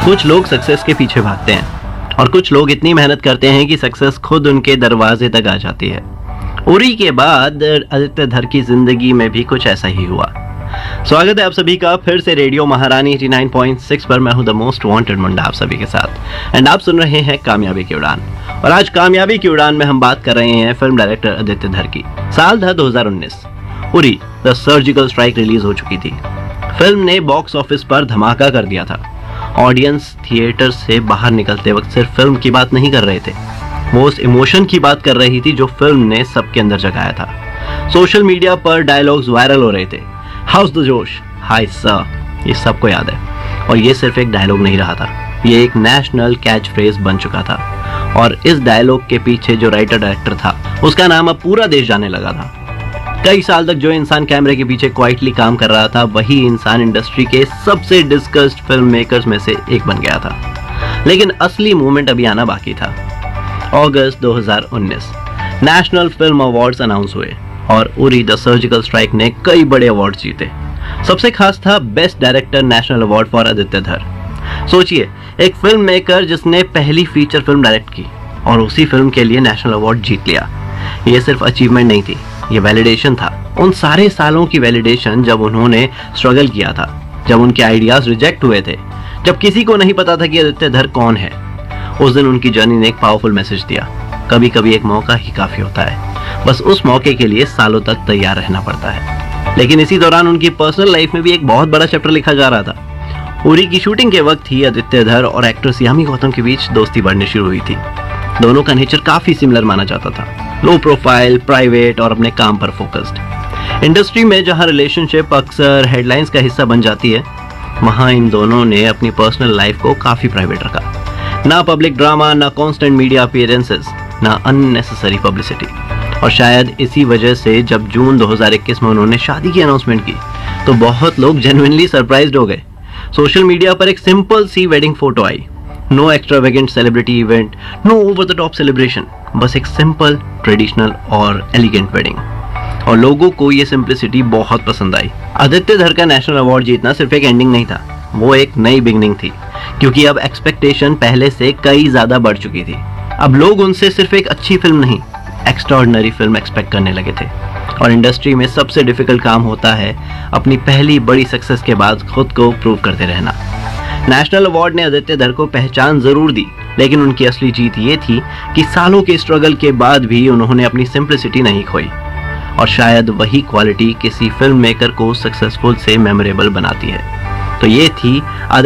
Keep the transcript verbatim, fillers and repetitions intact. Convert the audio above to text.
कुछ लोग सक्सेस के पीछे भागते हैं और कुछ लोग इतनी मेहनत करते हैं कि सक्सेस खुद उनके दरवाजे तक आ जाती है। उरी के बाद आदित्य धर की जिंदगी में भी कुछ ऐसा ही हुआ। स्वागत है आप सभी का फिर से रेडियो महारानी नवासी पॉइंट छह पर। मैं हूं द मोस्ट वांटेड मुंडा आप सभी के साथ एंड आप सुन रहे हैं कामयाबी की उड़ान। और आज कामयाबी की उड़ान में हम बात कर रहे हैं फिल्म डायरेक्टर आदित्य धर की। साल था दो हज़ार उन्नीस। Uri the surgical strike release हो चुकी थी। फिल्म ने बॉक्स ऑफिस पर धमाका कर दिया था। ऑडियंस थिएटर से बाहर निकलते वक्त सिर्फ फिल्म की बात नहीं कर रहे थे, वो उस इमोशन की बात कर रही थी जो फिल्म ने सबके अंदर जगाया था। सोशल मीडिया पर डायलॉग्स वायरल हो रहे थे। हाउस द जोश, हाय सर, ये सबको याद है। और ये सिर्फ एक डायलॉग नहीं रहा था, ये एक नेशनल कैच फ्रेज बन चुका था। और इस डायलॉग के पीछे जो राइटर डायरेक्टर था उसका नाम अब पूरा देश जाने लगा था। कई साल तक जो इंसान कैमरे के पीछे क्वाइटली काम कर रहा था वही इंसान इंडस्ट्री के सबसे डिस्कस्ड फिल्म मेकर्स में से एक बन गया था। लेकिन असली मूवमेंट अभी आना बाकी था। अगस्त दो हज़ार उन्नीस नेशनल फिल्म अवार्ड्स अनाउंस हुए और उरी द सर्जिकल स्ट्राइक ने कई बड़े अवार्ड जीते। सबसे खास था best director national award for Aditya धर। सोचिए, एक फिल्म मेकर जिसने पहली फीचर फिल्म डायरेक्ट की और उसी फिल्म के लिए नेशनल अवार्ड जीत लिया। ये सिर्फ अचीवमेंट नहीं थी, ये वैलिडेशन था। उन सारे सालों की वैलिडेशन जब उन्होंने स्ट्रगल किया था, जब उनके आइडियाज रिजेक्ट हुए थे, जब किसी को नहीं पता था कि आदित्य धर कौन है। उस दिन उनकी जर्नी ने एक पावरफुल मैसेज दिया, कभी कभी एक मौका ही काफी होता है, बस उस मौके के लिए सालों तक तैयार रहना पड़ता है। लेकिन इसी दौरान उनकी पर्सनल लाइफ में भी एक बहुत बड़ा चैप्टर लिखा जा रहा था। उरी की शूटिंग के वक्त ही आदित्य धर और एक्ट्रेस यामी गौतम के बीच दोस्ती बढ़नी शुरू हुई थी। दोनों का नेचर काफी सिमिलर माना जाता था, लो प्रोफाइल, प्राइवेट और अपने काम पर फोकस्ड। इंडस्ट्री में जहां रिलेशनशिप अक्सर हेडलाइंस का हिस्सा बन जाती है, वहां इन दोनों ने अपनी पर्सनल लाइफ को काफी प्राइवेट रखा। ना पब्लिक ड्रामा, ना कांस्टेंट मीडिया अपीयरेंसेस, ना अननेसेसरी पब्लिसिटी। और शायद इसी वजह से जब जून दो हज़ार इक्कीस में उन्होंने शादी की अनाउंसमेंट की तो बहुत लोग जेन्युइनली सरप्राइज्ड हो गए। सोशल मीडिया पर एक simple C wedding photo I, no extravagant celebrity event, know over the top celebration, बस एक सिंपल, ट्रेडिशनल और एलिगेंट वेडिंग। और लोगों को ये सिंपलिसिटी बहुत पसंद आई। आदित्य धर का नेशनल अवार्ड जीतना सिर्फ एक एंडिंग नहीं था, वो एक नई बिगनिंग थी, क्योंकि अब एक्सपेक्टेशन पहले से कई ज्यादा बढ़ चुकी थी। अब लोग उनसे सिर्फ एक अच्छी फिल्म नहीं, एक्स्ट्राऑर्डिनरी फिल्म एक्सपेक्ट करने लगे थे। और इंडस्ट्री में सबसे डिफिकल्ट काम होता है अपनी पहली बड़ी सक्सेस के बाद खुद को प्रूव करते रहना। नेशनल अवार्ड ने आदित्य धर को पहचान जरूर दी, लेकिन उनकी असली जीत ये थी कि सालों के स्ट्रगल के बाद भी उन्होंने अपनी सिंपलिसिटी नहीं खोई। और शायद वही क्वालिटी किसी फिल्म मेकर को सक्सेसफुल से मेमोरेबल बनाती है। तो ये थी